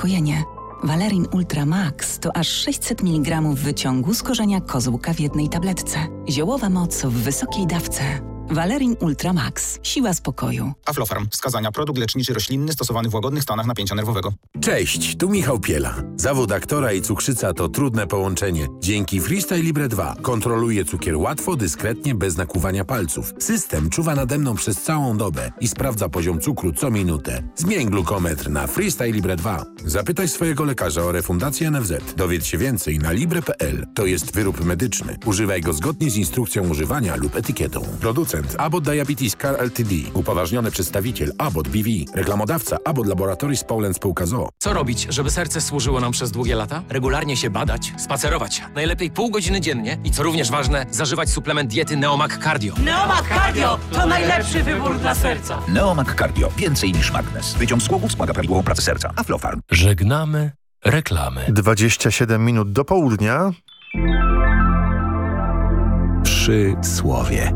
zaspokojenie. Valerin Ultra Max to aż 600 mg wyciągu z korzenia kozłka w jednej tabletce. Ziołowa moc w wysokiej dawce. Valerin Ultra Max. Siła spokoju. Aflofarm. Wskazania: produkt leczniczy roślinny stosowany w łagodnych stanach napięcia nerwowego. Cześć, tu Michał Piela. Zawód aktora i cukrzyca to trudne połączenie. Dzięki Freestyle Libre 2 kontroluję cukier łatwo, dyskretnie, bez nakłuwania palców. System czuwa nade mną przez całą dobę i sprawdza poziom cukru co minutę. Zmień glukometr na Freestyle Libre 2. Zapytaj swojego lekarza o refundację NFZ. Dowiedz się więcej na libre.pl. To jest wyrób medyczny. Używaj go zgodnie z instrukcją używania lub etykietą. Producent Abbott Diabetes Care Ltd. Upoważniony przedstawiciel Abbott BV. Reklamodawca Abbott Laboratories Poland Spółka z o.o. Co robić, żeby serce służyło nam przez długie lata? Regularnie się badać, spacerować. Najlepiej pół godziny dziennie i co również ważne, zażywać suplement diety Neomag Cardio. Neomag Cardio to najlepszy wybór dla serca. Neomag Cardio. Więcej niż magnes. Wyciąg z głowów wspomaga prawidłową pracę serca. Aflofarm. Żegnamy reklamy. 27 minut do południa. Przysłowie.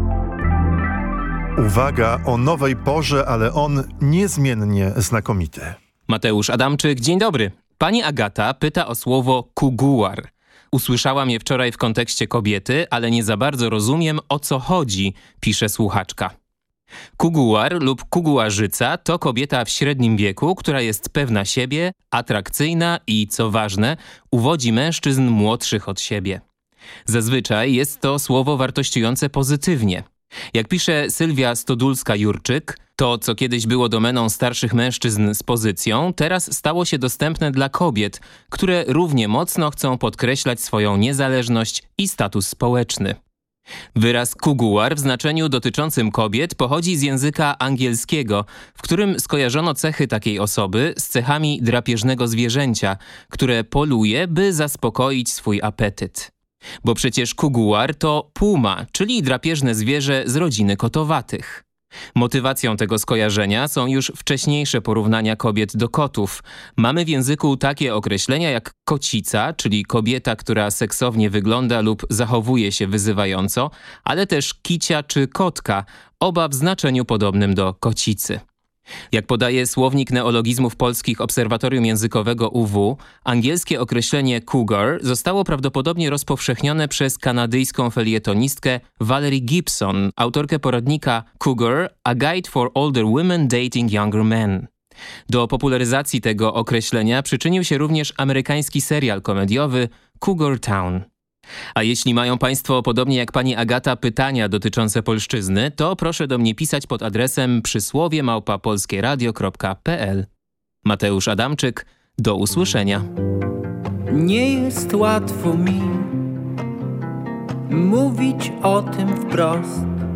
Uwaga, o nowej porze, ale on niezmiennie znakomity. Mateusz Adamczyk, dzień dobry. Pani Agata pyta o słowo kuguar. Usłyszałam je wczoraj w kontekście kobiety, ale nie za bardzo rozumiem, o co chodzi, pisze słuchaczka. Kuguar lub kuguarzyca to kobieta w średnim wieku, która jest pewna siebie, atrakcyjna i, co ważne, uwodzi mężczyzn młodszych od siebie. Zazwyczaj jest to słowo wartościujące pozytywnie. Jak pisze Sylwia Stodulska-Jurczyk, to, co kiedyś było domeną starszych mężczyzn z pozycją, teraz stało się dostępne dla kobiet, które równie mocno chcą podkreślać swoją niezależność i status społeczny. Wyraz kuguar w znaczeniu dotyczącym kobiet pochodzi z języka angielskiego, w którym skojarzono cechy takiej osoby z cechami drapieżnego zwierzęcia, które poluje, by zaspokoić swój apetyt. Bo przecież kuguar to puma, czyli drapieżne zwierzę z rodziny kotowatych. Motywacją tego skojarzenia są już wcześniejsze porównania kobiet do kotów. Mamy w języku takie określenia jak kocica, czyli kobieta, która seksownie wygląda lub zachowuje się wyzywająco, ale też kicia czy kotka, oba w znaczeniu podobnym do kocicy. Jak podaje Słownik Neologizmów Polskich Obserwatorium Językowego UW, angielskie określenie cougar zostało prawdopodobnie rozpowszechnione przez kanadyjską felietonistkę Valerie Gibson, autorkę poradnika Cougar – A Guide for Older Women Dating Younger Men. Do popularyzacji tego określenia przyczynił się również amerykański serial komediowy Cougar Town. A jeśli mają Państwo, podobnie jak pani Agata, pytania dotyczące polszczyzny, to proszę do mnie pisać pod adresem przysłowie@polskieradio.pl. Mateusz Adamczyk, do usłyszenia. Nie jest łatwo mi mówić o tym wprost.